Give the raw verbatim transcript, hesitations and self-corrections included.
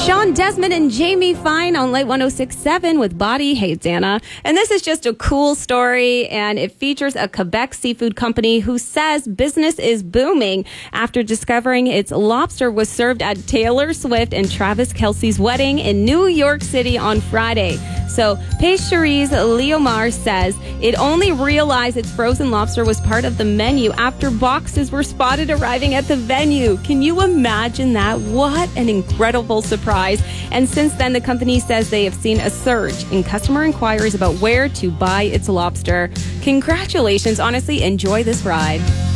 Sean Desmond and Jamie Fine on Light one oh six point seven with Body. Hey, Dana. And this is just a cool story, and it features a Quebec seafood company who says business is booming after discovering its lobster was served at Taylor Swift and Travis Kelce's wedding in New York City on Friday. So, Pastries Leomar says it only realized its frozen lobster was part of the menu after boxes were spotted arriving at the venue. Can you imagine that? What an incredible surprise. And since then, the company says they have seen a surge in customer inquiries about where to buy its lobster. Congratulations. Honestly, enjoy this ride.